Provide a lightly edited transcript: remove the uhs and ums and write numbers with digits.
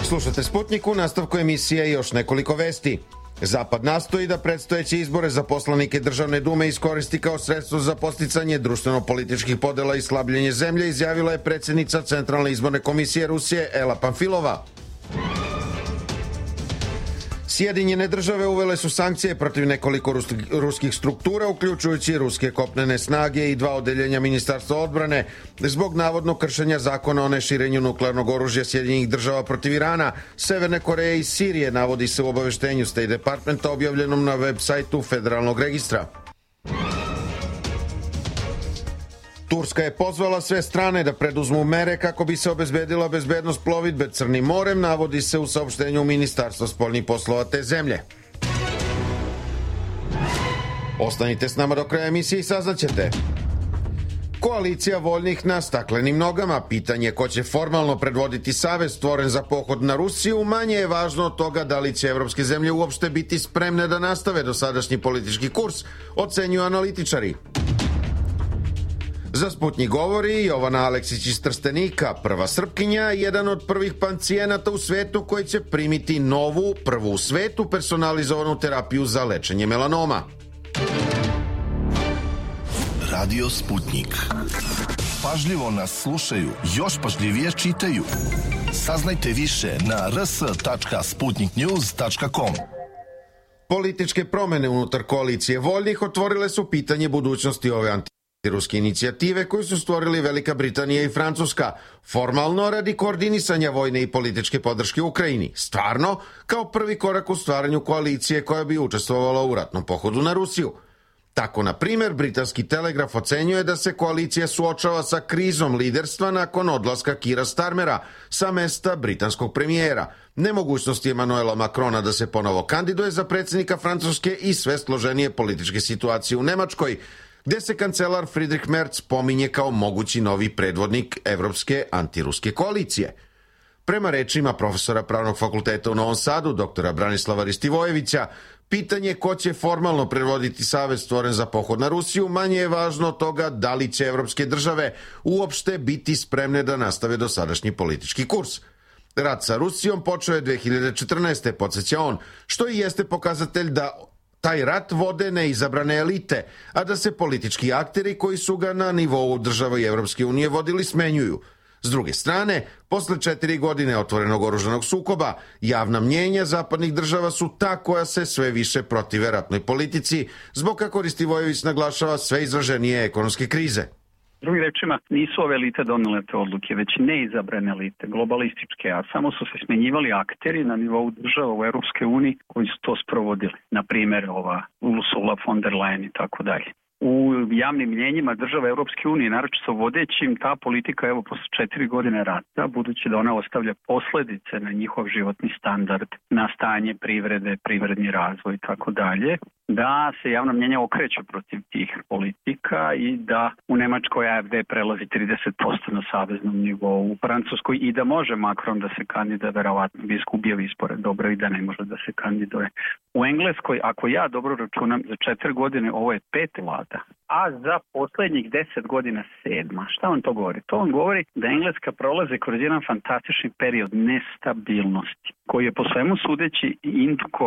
Slušate Sputnik, u nastavku emisije još nekoliko vesti. Zapad nastoji da predstojeće izbore za poslanike Državne dume iskoristi kao sredstvo za posticanje društveno-političkih podela i slabljenje zemlje, izjavila je predsjednica Centralne izborne komisije Rusije Ela Pamfilova. Sjedinjene države uvele su sankcije protiv nekoliko ruskih struktura, uključujući ruske kopnene snage i 2 odeljenja Ministarstva odbrane, zbog navodnog kršenja zakona o neširenju nuklearnog oružja Sjedinjenih država protiv Irana, Severne Koreje i Sirije, navodi se u obaveštenju State Departmenta objavljenom na web sajtu Federalnog registra. Turska je pozvala sve strane da preduzmu mere kako bi se obezbedila bezbednost plovidbe Crnim morem, navodi se u saopštenju Ministarstva spoljnih poslova te zemlje. Ostanite s nama do kraja emisije i saznaćete. Koalicija voljnih na staklenim nogama. Pitanje ko će formalno predvoditi savez stvoren za pohod na Rusiju manje je važno od toga da li će evropske zemlje uopšte biti spremne da nastave dosadašnji politički kurs, ocenjuju analitičari. Za Sputnik govori Jovana Aleksić iz Trstenika, prva Srpkinja, jedan od prvih pacijenata u svetu koji će primiti novu, prvu u svetu personalizovanu terapiju za lečenje melanoma. Radio Sputnik. Pažljivo nas slušaju, još pažljivije čitaju. Saznajte više na rs.sputniknews.com. Političke promene unutar koalicije voljnih otvorile su pitanje budućnosti ove antiruske inicijative koju su stvorili Velika Britanija i Francuska, formalno radi koordinisanja vojne i političke podrške Ukrajini, stvarno kao prvi korak u stvaranju koalicije koja bi učestvovala u ratnom pohodu na Rusiju. Tako, na primjer, britanski Telegraf ocenjuje da se koalicija suočava sa krizom liderstva nakon odlaska Kira Starmera sa mesta britanskog premijera, nemogućnosti Emanuela Macrona da se ponovo kandiduje za predsjednika Francuske i sve složenije političke situacije u Nemačkoj, gdje se kancelar Friedrich Merz pominje kao mogući novi predvodnik Evropske antiruske koalicije. Prema rečima profesora Pravnog fakulteta u Novom Sadu, doktora Branislava Ristivojevića, pitanje ko će formalno predvoditi savez stvoren za pohod na Rusiju manje je važno od toga da li će evropske države uopšte biti spremne da nastave dosadašnji politički kurs. Rat sa Rusijom počeo je 2014. podsjeća on, što i jeste pokazatelj da taj rat vode neizabrane elite, a da se politički akteri koji su ga na nivou država i Evropske unije vodili smenjuju. S druge strane, posle 4 godine otvorenog oružanog sukoba, javna mnjenja zapadnih država su ta koja se sve više protive ratnoj politici, zbog, kako Ristivojević naglašava, sve izraženije ekonomske krize. Drugim rečima, nisu ove elite donele te odluke, već neizabrane elite, globalističke, a samo su se smenjivali akteri na nivou država u Europske uniji koji su to sprovodili. Na primjer, Ursula von der Leyen i tako dalje. U javnim mnjenjima država Europske unije, naročito vodećim, ta politika, evo, posle 4 godine rata, budući da ona ostavlja posledice na njihov životni standard, na stanje privrede, privredni razvoj i tako dalje, da se javno mnjenje okreće protiv tih politika i da u Nemačkoj AfD prelazi 30% na saveznom nivou, u Francuskoj i da može Macron da se kandiduje, verovatno bi izgubio izbore, dobro, i da ne može da se kandiduje. U Engleskoj, ako ja dobro računam, za 4 godine ovo je 5 vlada, a za poslednjih 10 godina 7. Šta vam to govori? To vam govori da Engleska prolaze kroz jedan fantastični period nestabilnosti, koji je po svemu sudeći induko